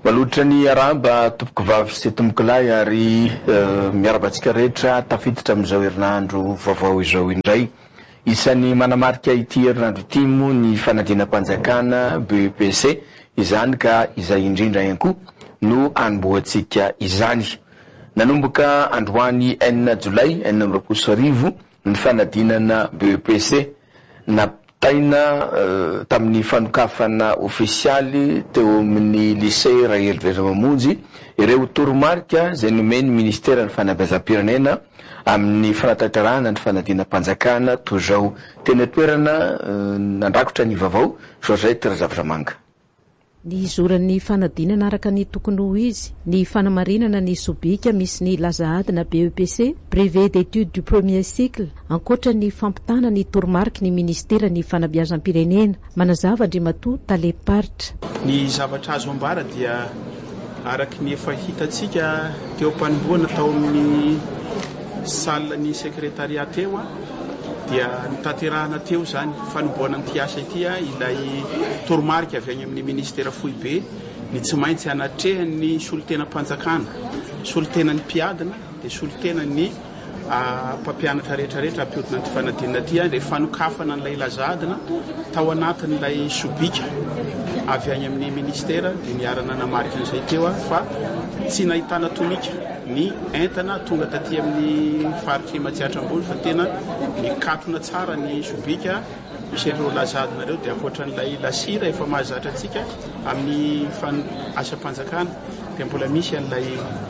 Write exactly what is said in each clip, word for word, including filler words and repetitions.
Malotra ny aramba tompoko vavy sy tompoko lahy ary miarabantsika rehetra tafiditra amin'izao herinandro vaovao izao indray. Isan'ny manamarika ity herinandro ity moa ny fanadinam-panjakana B E P C izany ka izay indrindra ihany koa no anombohantsika izany. Nanomboka androany enina Jolay enina amby roapolo sy arivo ny fanadinana B E P C na taina uh, tamin'ny fanokafana ofisialy teo amin'ny lycée Rahely Vetramamonjy ireo toromarika izay nomeny ministera ny fanabeazam-pirenena amin'ny fanatanterahana ny fanadinam-panjakana toy izao teny toerana uh, nandrakotra ny vaovao Georgette Razavramanga. Ny zoran'ny fanadinana araka ny tokony ho izy, ny fanamarinana ny sobika misy ny lazaadina B E P C, brevet d'études du premier cycle, ankoatra ny fampitana ny toromarika ny ministera ny fanabeazam-pirenena, manazava Andriamatoa Taleparitra. Ny zavatra azo ambara dia araky ny efa hitantsika teo am-panomboana tao amin'ny salle ny sekretariat teo dia nitanterahana teo zany fanomboana ny asa ity ilay toromarika avy any amin'ny ministera fohy be ny tsy maintsy anatrehany solontenam-panjakana, solontenan'ny mpiadina dia solontenan'ny mpampianatra rehetrarehetra ampiodina ny fanadinana ity dia fanokafana n'ilay lazaadina tao anatin'ilay sobika avy any amin'ny ministera dia niarana namarika an'izay teo fa tsy nahitana tonika ny entana tonga taty amin'ny faritry Matsiatra ambony fa tena mikatona tsara ny sobika misy ireo lazadina ireo dia ankoatran'ilay lasira efa mahazatra antsika amin'ny asa-panjakana dia mbola misy an'ilay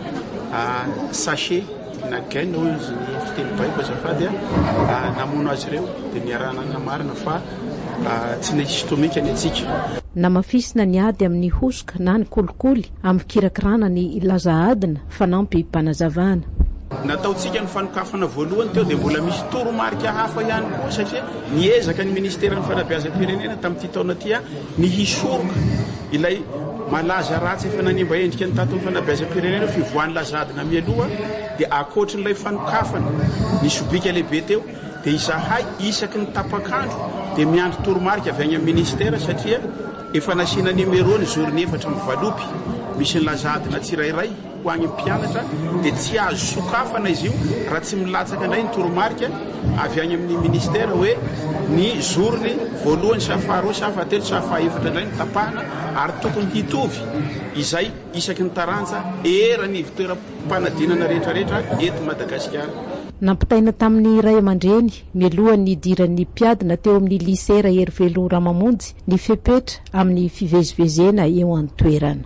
sachet na gaine hoy izy ny fiteny baiko azafady namono azy ireo dia niarana namarina fa tsy nisy tomika ny antsika. Namafisina ny ady amin'ny hosoka na ny kolikoly amin'ny kirakirana ny lazaadina fanampy mpanazavana. Nataontsika ny fanokafana voalohany teo dia mbola misy toromarika hafa ihany koa satria niezaka ny ministera ny fanabeazam-pirenena tamin'ity taona ity ny hisoroka ilay malaza ratsy efa nanimba endrika ny tato ny fanabeazam-pirenena fivoan'ny lazadina mialoha dia akoatrin'ilay fanokafana ny sobika lehibe teo dia izahay isaky ny tapakandro dia miandry toromarika avy any amin'ny ministera satria efa nasiana numéro ny zorony efatra mivalopy misy ny lazadina tsirairay ho agny mpianatra dia tsy azo sokafana izy io raha tsy milatsaka indray ny toromarika avy any amin'ny ministera hoe ny zorony voalohany sa faharoa sa fahatelo sa fahaefatra indray ny tapahana ary tokony hitovy izay isaky ny taranja era ny fitoeram-panadinana rehetrarehetra eto Madagasikara. Nampitaina tamin'ny Ray aman-dreny mialohan'ny idiran'ny mpiadina teo amin'ny lycée Rahely Vetramamonjy ny fepetra amin'ny fivezivezena eo an-toerana.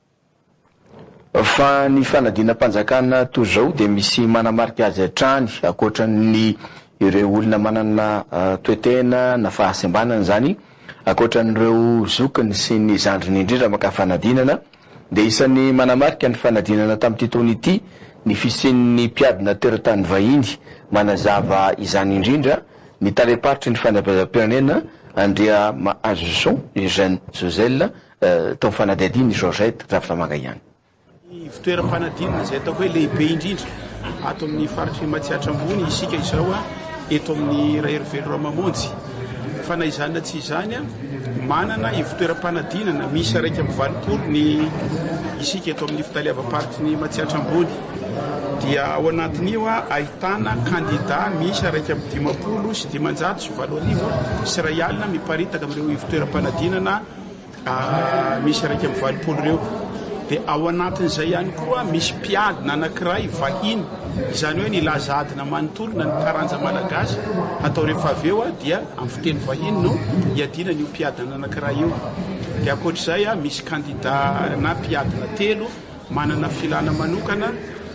Fa ny fanadinam-panjakana toy izao dia misy manamarika azy hatrany ankoatran'ny ireo olona manana uh, toetena na fahasembanana zany ankoatran'ireo zokiny sy ny zandriny indrindra maka fanadinana dia isan'ny manamarika ny fanadinana tamin'ity taona ity ny fisian'ny mpiadina teratany vahiny manazava izany indrindra ny taleparitra ny fanabeazam-pirenena Andrea Mahazoson Eugène Zozella uh, tao fanadihadiny Georgette Razavramanga ihany. Fitoeram-panadinana izay atao hoe lehibe indrindra ato amin'ny faritry Matsiatra ambony isika izao eto amin'ny Rahely Vetramamonjy fa na izany na tsy izany manana i fitoeram-panadinana misy araiky amin'ny valopolo ny isika eto amin'ny fitaliavam-paritry ny Matsiatra ambony dia ao anatin'io ahitana kandida misy araiky amin'ny dimapolo sy dimanjato sy valo arivo sy ray alina miparitaka amin'ireo fitoeram-panadinana misy araiky amin'ny valopolo ireo. Dia ao anatin'izay ihany koa misy mpiadina anankiray vahiny izany hoe ny lazadina manontolona ny taranja malagasy atao rehefa avy eo dia amin'ny fiteny vahiny no iadina n'io mpiadina anankiray io. Dia ankoatr'izay misy kandida na mpiadina telo manana filana manokana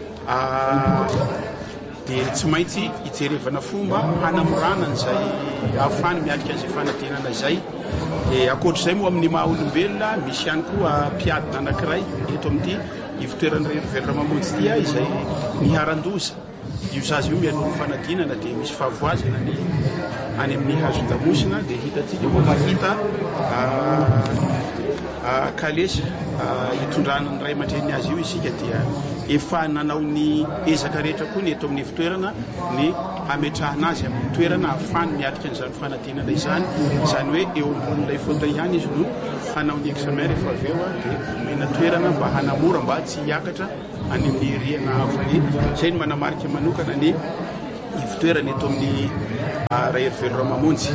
dia tsy maintsy hijerevana fomba hanamorana an'izay ahafany mialika an'izay fanadinana izay. Dia ankoatr'izay moa amin'ny maha olombelona misy ihany koa mpiadina anankiray eto amin'ity fitoerana Rahely Vetramamonjy ity izay niharan-doza io zaza io mialohan'ny fanadinana dia misy fahavoazana ny any amin'ny hazon-damosina dia hitantsika moa mahita kalesa hitondrana ny ray aman-dreny azy io isika dia efa nanao ny ezaka rehetra koa ny eto amin'ny fitoerana ny ametrahana azy amin'ny toerana ahafany miatrika an'izany fanadinana izany izany hoe eo ambonin'ilay fauteuil ihany izy no hanao ny examen rehefa avy eo dia omena toerana mba hanamora mba tsy hiakatra any amin'ny riana avy. Izay ny manamarika manokana ny ivitoerana eto amin'ny Raherivelo Ramamonjy.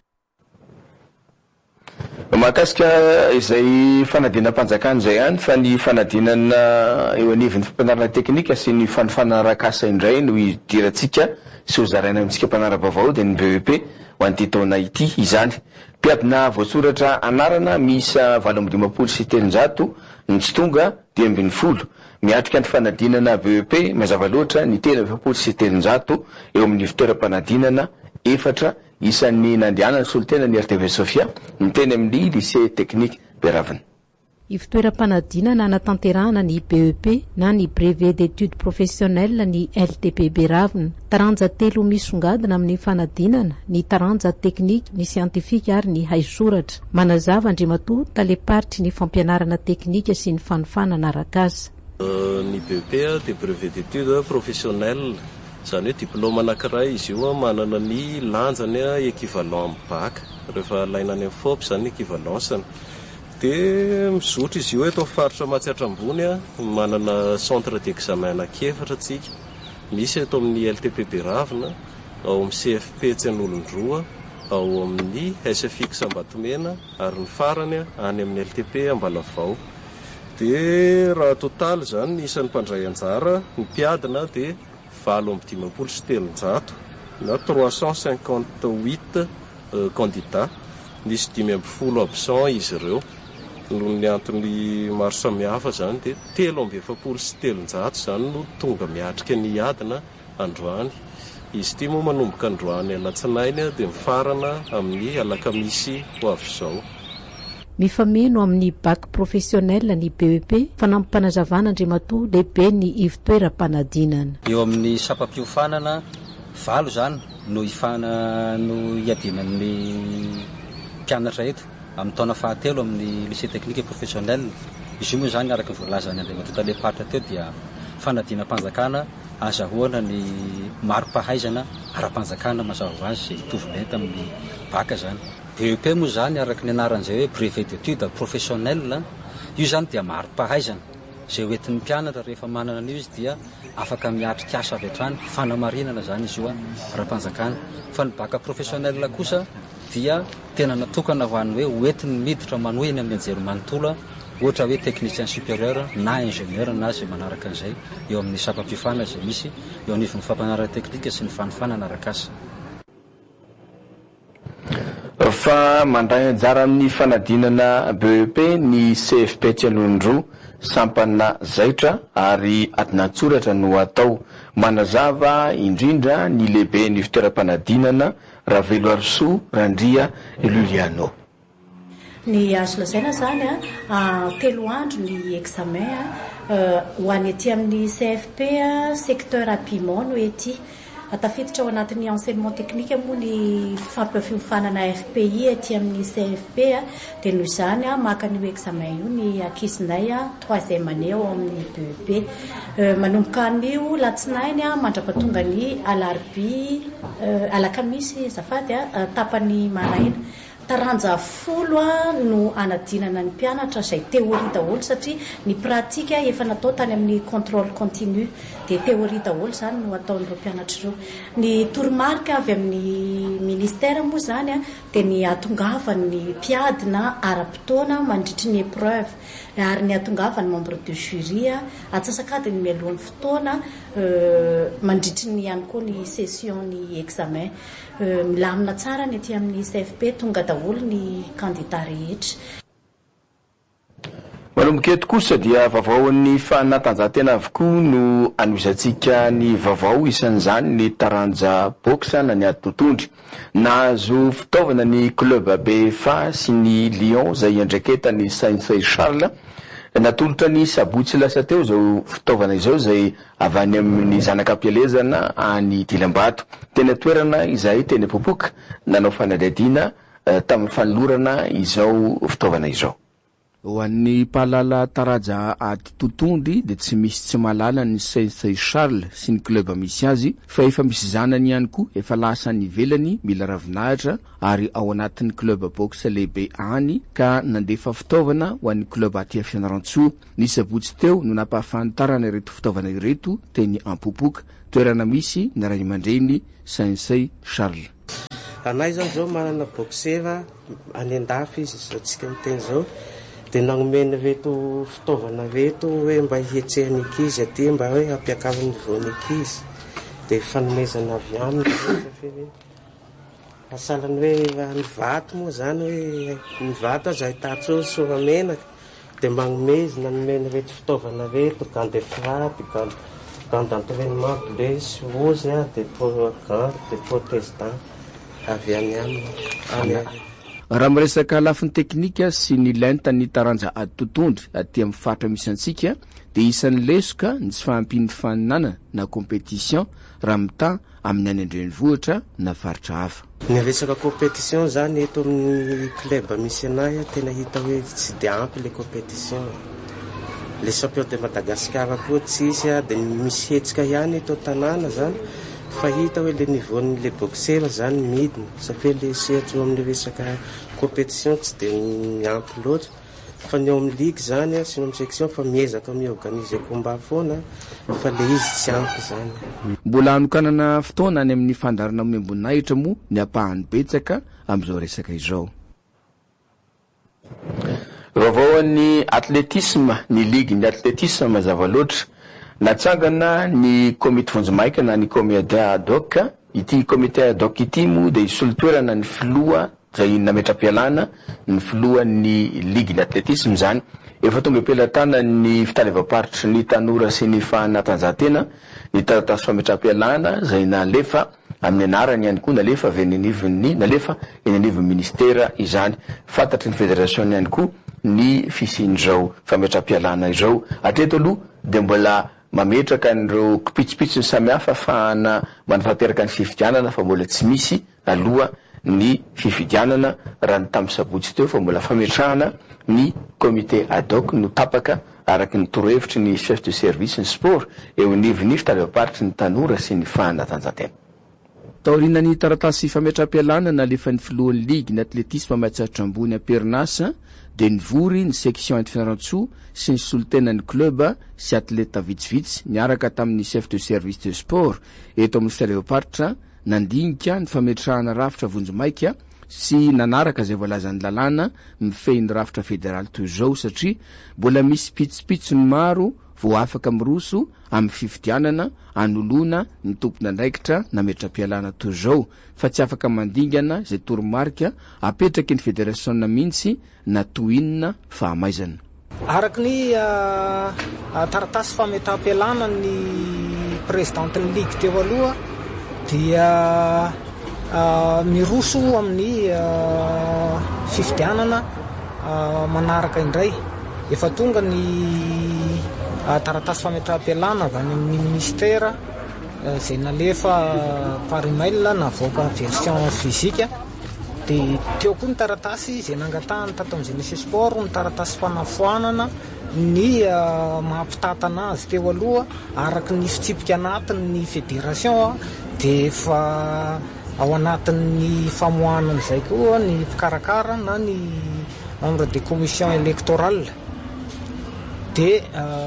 Mahakasika izay fanadinam-panjakana izay ihany fa ny fanadinana eo anivon'ny fampianarana teknika sy ny fanofana arak'asa indray no idirantsika sy ho zaraina amintsika mpanara-baovao dia ny B E P ho an'ity taona ity izany. Mpiadina voasoratra anarana misa valo amby dimampolo sy telonjato ny tsy tonga dimy ambin'ny folo. Miatrika ny fanadinana B E P mazava loatra ny telo amby efapolo sy telonjato eo amin'ny fitoeram-panadinana efatra isan'ny nandehanana solitena ny R T V Sofia ny teny amin'ny lycée technique Beravina. I fitoeram-panadinana anatanterahana ny B E P na ny brevet d'études professionnelles ny L T P Beravina. Taranja telo misongadina amin'ny fanadinana, ny taranja teknika, ny siantifika ary ny haisoratra. Manazava Andriamatoa taleparitry ny fampianarana teknika sy ny fanofanana arak'asa. Ny B E P dia brevet d'études professionnelles, izany hoe diplôme anankiray izy io manana ny lanjany équivalent amin'ny bac, rehefa alaina any amin'ny F O P izany équivalence-ny. Dia mizotra izy io eto faritra Matsiatra ambony manana centre d'examen anankiefatra tsika. Misy eto amin'ny L T P Beravina, ao amin'ny C F P Tsian'olondroa, ao amin'ny S F X Ambatomena ary ny farany any amin'ny L T P Ambalavao. Dia raha total zany isan'ny mpandray anjara ny mpiadina dia valo amby dimampolo sy telonjato na trois cent cinquante-huit candidats, nisy dimy amby folo absent izy ireo. Ny antony maro samihafa zany dia telo amby efapolo sy telonjato zany no tonga miatrika ny adina androany. Izy ity moa manomboka androany alatsinainy dia mifarana amin'ny alakamisy ho avy izao. Mifameno amin'ny bac professionnel ny B E P fanampanazavana Andriamatoa lehibe ny ivitoeram-panadinana. Eo amin'ny sapam-piofanana valo zany no ifana no iadinan'ny mpianatra eto amin'ny taona fahatelo amin'ny lycée technique professionnel. Izy io moa zany araka ny voalazany Andriamatoa taleparitra teo dia fanadinam-panjakana azahoana ny maro-pahaizana ara-panjakana mazava azy izay hitovy amin'ny bac zany. B E P moa zany araka ny anaran'izay hoe brevet d'études professionnelles, io zany dia maro-pahaizana izay hoentin'ny mpianatra rehefa manana an'io izy dia afaka miatrika asa avy hatrany, fanamarinana zany izy io ara-panjakana. Fa ny bac professionnel kosa dia tena natokana ho an'ny hoe hoentin'ny miditra manohiny amin'ny anjerimanontolo, ohatra hoe technicien supérieur na ingénieur na izay manaraka an'izay eo amin'ny sapam-piofanana izay misy eo anivon'ny fampianarana teknika sy ny fanofanana arak'asa. Fa mandray anjara amin'ny fanadinana B E P ny C F P Tsian'olondroa sampana zaitra ary adinatsoratra no atao. Manazava indrindra ny lehibe ny fitoeram-panadinana Ravelo Arsoa Randria Luliano. Ny azo lazaina zany a telo andro ny examen ho any ety amin'ny C F P secteur Piment no ety. Atafiditra ao anatin'ny enseignement technique moa ny fampifiofanana F P I ety amin'ny C F P dia noho izany maka ny examen io ny ankizinay troisième année ao amin'ny B E P. Manomboka an'io latsinainy mandrapatonga ny alarobia alakamisy zafady tapany maraina. Taranja folo no anadinana ny mpianatra izay théorie daholo satria ny pratika efa natao tany amin'ny contrôle continu dia théorie daholo zany no ataon'ireo mpianatra ireo. Ny toromarika avy amin'ny ministère moa zany dia ny atongavan'ny mpiadina ara-potoana mandritry ny épreuve ary ny atongavan'ny membre de jury atsasakadiny mialohan'ny fotoana mandritry ny ihany koa ny session ny examen. Milamina tsara ny ety amin'ny C F P tonga daholo ny candidat rehetra. Manomboka eto kosa dia vaovaon'ny fanatanjahantena avokoa no anoizantsika ny vaovao isan'izany ny taranja boxa na ny ady totondry. Nahazo fitaovana ny club B F A sy ny Lyon izay andraiketany Saint-Say Charles. Natolotra ny sabotsy lasa teo izao fitaovana izao izay avy any amin'ny zanakam-pielezana any Dilambato. Tena toerana izay teny Popoka nanao fanadihadiana tamin'ny fanolorana izao fitaovana izao. ho an'ny mpahalala taraja aty totondry de tsy misy tsy malala ny Sensei Charles sy ny club misy azy fa efa misy zanany ihany koa efa lasa ny velany mila ravinahitra ary ao anatin'ny club boxe lehibe any ka nandefa fitaovana ho an'ny club aty Fianarantsoa. Ny sabotsy teo no nampahafantarana ireto fitaovana ireto teny Ampopoka toerana misy ny ray aman-dreny Sensei Charles. Anay zany zao manana boxeva any andafy izy zao tsika miteny zao de nanomena reto fitaovana reto hoe mba hietsehany ankizy aty mba hoe hampiakavy ny voany ankizy de fanomezana avy aminy asalany hoe ny vato moa zany hoe ny vato aza ahitatsy soramenaka de magnomeza nanomena reto fitaovana reto gant de frappe gant gant d'entraînement de rose de gant de protestant avy any aminy raha miresaka lafiny teknika sy ny lenta ny taranja ady totondry aty amin'ny fatra misy antsika de isan'ny lesoka ny tsy fahampin'ny faninana na compétition raha mita amin'ny any andrenivohitra na faritra hafa. Ny resaka compétition zany eto amin'ny club misy anay tena hita hoe tsy de ampy le compétition. Le champion de Madagascar koa tsisy de misy hetsika ihany eto tanàna zany fa hita hoe le niveau le boxeur zany midina satria le sehatro amin'ny resaka compétition tsy de ampy loatra fa ny ao amin'ny ligue zany sy amin'ny section fa miezaka miorganiser combat foana fa le izy tsy ampy zany. Mbola anokanana fotoana any amin'ny fandarana miambonahitra moa ny apahany betsaka amin'izao resaka izao. Vaovao ny atletisme, ny ligue ny atletisme mazava loatra natsangana ny komite vonjimaika na ny comité ad hoc. Ity comité ad hoc ity moa de isolo toerana ny filoha zay nametra-pialana ny filohan'ny ligue ny atletisme zany efa tonga ampelatana ny fitalevam-paritry ny tanora sy ny fanatanjahantena ny taratasy fametra-pialana zay nalefa amin'ny anarany ihany koa nalefa avy anivon'ny nalefa eny anivon'ny ministera izany fantatry ny fédération ihany koa ny fisian'izao fametra-pialana izao atreto aloha de mbola mametraka an'ireo kipitsipitsy ny samihafa ahafahana manafateraka ny fifidianana fa mbola tsy misy aloha ny fifidianana raha ny tamin'ny sabotsy teo fa mbola fametrahana ny comité ad hoc no tapaka araky ny torohevitry ny chef de service ny sport eo anivon'ny fitalevam-paritry ny tanora sy ny fanatanjahantena. Taorian'ny taratasy fametra-pialana nalefa ny filohan'ny ligue ny atletisme mahatsaritra ambony Aperinasa de nivory ny section anty Fianarantsoa sy ny solotenan'ny club sy atleta vitsivitsy niaraka tamin'ny chef de service de sport eto amin'ny fitalevam-paritra nandinika ny fametrahana rafitra vonjimaika sy nanaraka zay voalazan'ny lalàna mifehy ny rafitra fédéral toy izao satria mbola misy pitsopitsony maro vo afaka miroso amin'ny fifidianana anolona ny tompona andraikitra nametra-pialana toy izao fa tsy afaka mandingana zay toromarika apetraky ny fédération na mihitsy na toinina fahamaizana. Araky ny taratasy fametra-pialana ny présidentiny ligue teo aloha dia miroso amin'ny fifidianana manaraka indray efa tonga ny taratasy fametra-pialana avy amin'ny ministera zay nalefa par email navoaka version physique de teo koa ny taratasy zay nangatahany tato amin'ny jeunesse sport ny taratasy fanafoanana ny mahampitatana azy teo aloha araky ny fitsipika anatin'ny fédération de fa ao anatin'ny famohanana zay koa ny mpikarakara na ny membre de commission électorale de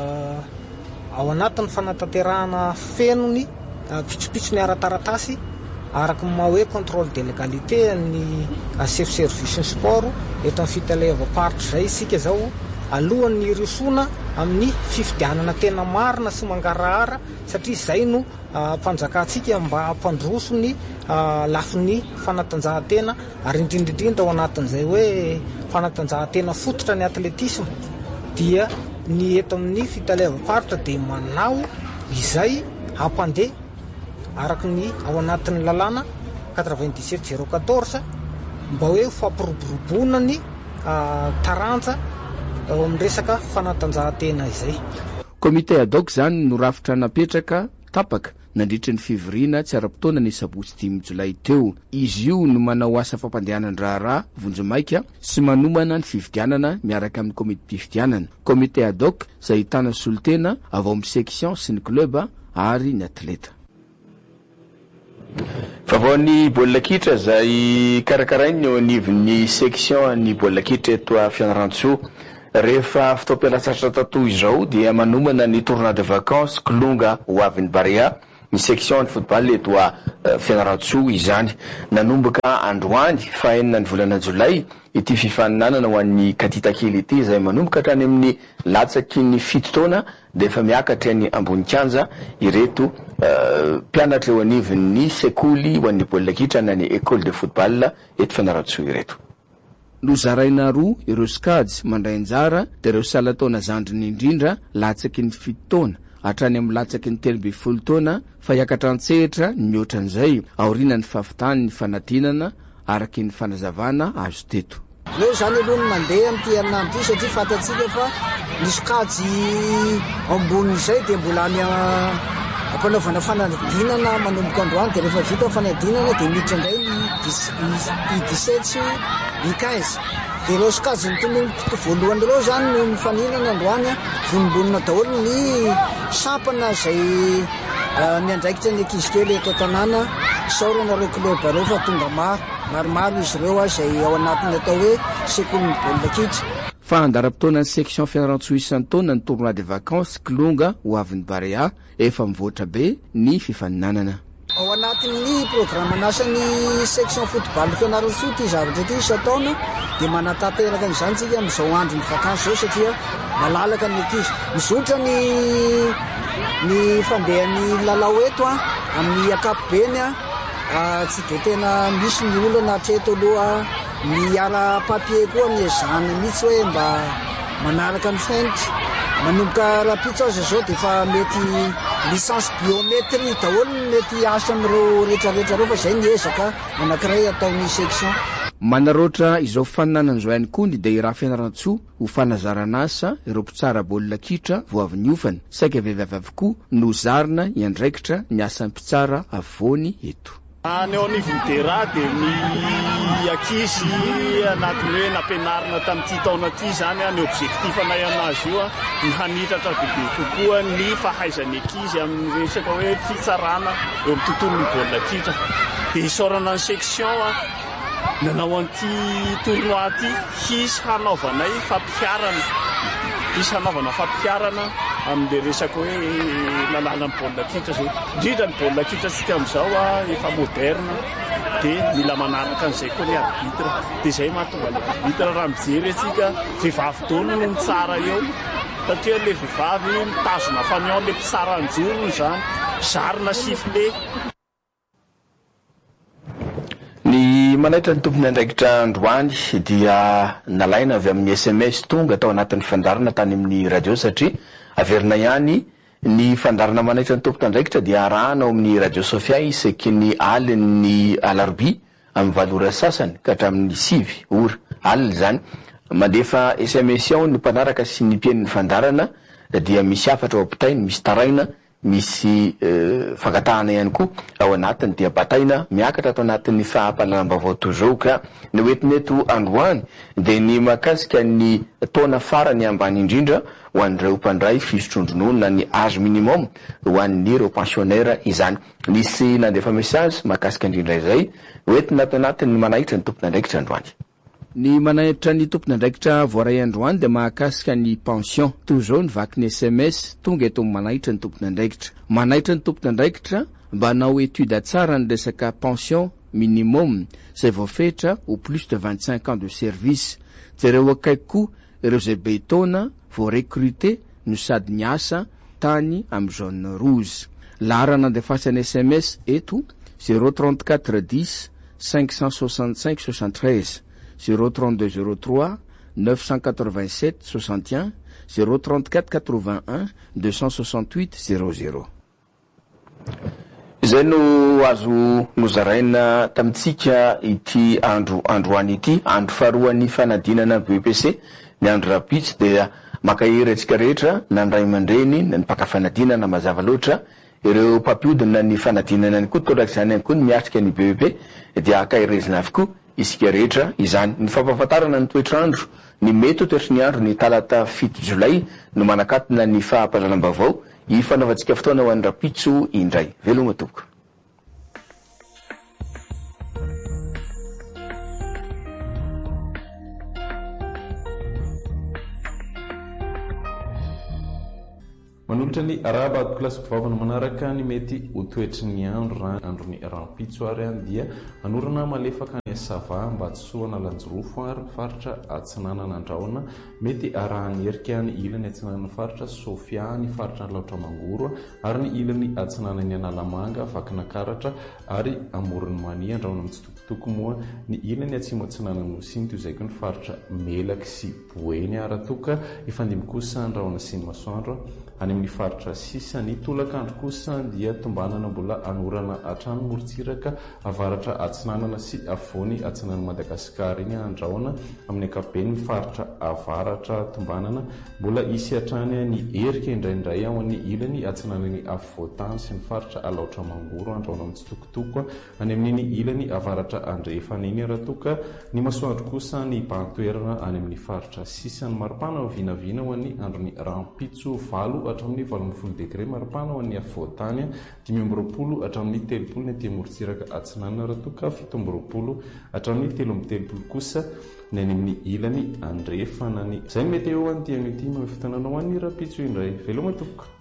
ao anatin'ny fanatanterahana fenony pitsopitsony ara-taratasy araky ma hoe contrôle de légalité ny chef service ny sport eto amin'ny fitalevam-paritra zay isika zao alohan'ny risona amin'ny fifidianana tena marina sy mangarahara satria zay no mpanjakatsika mba hampandroso ny lafin'ny fanatanjahantena ary indrindrindrindra ao anatin'izay hoe fanatanjahantena fototra ny atletisme dia ny eto amin'ny fitalevam-paritra de manao izay hampandeha araky ny ao anatin'ny lalàna quatre-vingt-dix-sept zéro quatorze mba hoe fampiroboroboana ny taranja ao amin'ny resaka fanatanjahantena izay. Comité ad hoc zany no rafitra napetraka tapaka nandritry ny fivirina tsy ara-potoana ny sabotsy dimy jolay teo. Izy io no manao asa fampandehanan-draharaha vonjomaika sy manomana ny fividianana miaraka amin'ny komite mpividianana. Komite ad hoc izay ahitana solotena avy ao amin'ny section sy ny club ary ny atleta. Vaovao ny baolina kitra izay karakarainy eo anivon'ny section ny baolina kitra eto a Fianarantsoa. Rehefa fotoam-pialatsasatra tatoy izao dia manomana ny tournoi de vacances Klonga ho avin'ny Barea, ny section ny football eto a Fianarantsoa izany. Nanomboka androany fa enina ny volana Jolay ity fifaninanana ho an'ny kadita kely ity izay manomboka hatrany amin'ny latsaky ny fito taona dia efa miakatra ny ambony kianja ireto mpianatra eo anivon'ny sekoly ho an'ny baolina kitra na ny école de football eto Fianarantsoa ireto. Nozaraina roa ireo skady mandray anjara dia ireo salan-taona zandriny indrindra latsaky ny fito taona hatrany amin'ny latsaky ny telo amby folo taona fa hiakatra an-tsehatra ny mihoatra an'izay aoriana ny fahavitany ny fanadinana araky ny fanazavana azo teto. Leo zany aloha ny mandeha amin'ity herinandro ity satria fantatsika fa ny sokajy ambonin'izay dia mbola any ampanaovana fanadinana manomboka androany dia rehefa vita fanadinana dia miditra indray ny dix-sept sy ny quinze. Dia ireo sokajy ny tonomboko voalohany ireo zany no mifaninana androany vonombonina daholo ny sampana izay miandraikitra ny ankizy kely eto an-tanàna saorana ireo club ireo fa tonga maro maromaro izy ireo izay ao anatiny atao hoe sekoly baolina kitra. Fa andara-potoana ny section Fianarantsoa isan-taona ny tournoi de vacances Klonga ho avin'ny Barea efa mivoatra be ny fifaninanana. Ao anatin'ny programme nasan'ny section football Fianarantsoa ity zavatra ity isan-taona dia manatanteraka n'izany tsika amin'izao andro ny vacances zao satria malalaka ny ankizy. Mizotra ny ny fandehan'ny lalao eto a amin'ny ankapobeny a tsy dia tena misy ny olona hatreto aloha ny ara papier koa ny ezahana mihitsy hoe mba manaraka ny fenitra manomboka rapitsaza zao dia efa mety licence biométrie daholo mety asa amin'ireo rehetrarehetra reo fa izay ny ezaka anankiray ataon'ny section. Manaroatra izao faninanan'izao ihany koa ny daïra Fianarantsoa ho fanazarana asa ireo mpitsara baolina kitra vao avy niofana saika vehivavy avokoa no zarina iandraikitra ny asan'ny mpitsara avoany eto. Any ao anivon'ny dera dia ny ankizy anatiny hoe nampianarina tamin'ity taona ity zany ny objectif-nay anazy io ny hanitatra bebe kokoa ny fahaizan'ny ankizy amin'ny resaka hoe fitsarana eo amin'ny tontolon'ny baolina kitra. Dia isaorana ny section nanao an'ity tournoi ity hisy hanaovanay fampiarana hisy hanaovana fampiarana amin'ny resaka hoe lalàna ny baolina kitra zao. Indrindra ny baolina kitra tsika amin'izao efa moderna dia mila manaraka an'izay koa ny arbitre. Dia izay mahatonga ny arbitre raha mijery atsika vehivavy daholo no tsara eo satria ilay vehivavy mitazona faniao ilay mpitsara anjorony izany zarina sifle. Ny manaitra ny tompony andraikitra androany dia nalaina avy amin'ny S M S tonga tao anatin'ny fandarana tany amin'ny radio satria averina ihany ny fandarana manaitra ny tompony andraikitra dia arahana ao amin'ny radio Sofia isaky ny alin'ny alarobia amin'ny valo ora sasany ka hatramin'ny sivy ora alina zany. Mandefa S M S ao ny mpanaraka sy ny mpien'ny fandarana dia misy afatra ao ampitainy, misy taraina, misy fankatahana ihany koa ao anatiny dia bataina miakatra atao anatin'ny fahampalalambavao tozao ka ny oetiny eto androany dia ny makasika ny taona farany ambany indrindra ho an'ireo mpandray fisotrondronono na ny âge minimum ho an'ireo pensionnaire izany. Nisy nandefa message makasika indrindra izay oetiny atao anatiny manaitra ny tompony andraikitra androany. Ny manaitra ny tompony andraikitra voaray androany dia mahakasika ny pension toy izao ny vaky ny S M S tonga eto manaitra ny tompony andraikitra. Manaitra ny tompony andraikitra mba hanao étude tsara ny resaka pension minimum izay voafetra au plus de vingt-cinq ans de service. Jereo akaiky koa ireo izay be taona vao recruter no sady niasa tany amin'ny zone rouge. Lara nandefasany S M S eto zéro trente-quatre dix cinq cent soixante-cinq soixante-treize zéro trente-deux zéro trois neuf cent quatre-vingt-sept soixante et un zéro trente-quatre quatre-vingt-un deux cent soixante-huit zéro zéro. Izay no azo nozaraina tamitsika ity andro androany ity andro faharoan'ny fanadinana B P C ny andro rapitsy dia makahery atsika rehetra na ny ray aman-dreny na ny mpaka fanadinana mazava loatra ireo mpampiodina ny fanadinana any koa torak' izany any koa ny miatrika ny B E P dia akairezina avokoa isika rehetra izany. Ny fampahafantarana ny toetrandro ny mety toetry ny andro ny talata fito jolay no manakatina ny fahampalanam-baovao ifanaovantsika fotoana ho an'ny rapitso indray. Veloma tompoko. manolotra ny araba klasiko vavana manaraka ny mety ho toetry ny andro andro ny rampitso ary any dia anorana malefaka ny sava mba tsoana lanjorofo ary faritra atsinanana andraona mety arahany erika ny ilany atsinanana faritra Sofia ny faritra ny laotra mangoro ary ny ilany atsinanany analamanga vakina karatra ary amorony mani andraona mitsitokotoko moa ny ilany atsimo atsinanana mosinto izay koa ny faritra melaka sy boeny aratoka ifandimy kosa andraona siny masoandro any amin'ny faritra sisa ny tolakandro kosa dia tombanana mbola anorana atrano moritsiraka avaratra atsinanana sy afony atsinanana Madagasikara iny andraona amin'ny akapobeny faritra avaratra tombanana mbola isy atrany ny erika indraindray ao amin'ny ilany atsinanany afotany sy ny faritra alaotra mangoro andraona mitsitokotoko any amin'iny ilany avaratra andrefana iny aratoka ny masoandro kosa ny pantoerana any amin'ny faritra sisa ny maripana vinavina ho an'ny androny rampitso valo hatramin'ny valon'ny folo degré maripana ho an'ny afotany dimy amby roapolo hatramin'ny telopolo ny aty moritsiraka atsinanana aratoka fito amby roapolo hatramin'ny telo amby telopolo kosa ny any amin'ny ilany andrefana ny zay mety eo an'ity amin'ity mamy fotoananao an'ny rapitso indray veloma tompoko.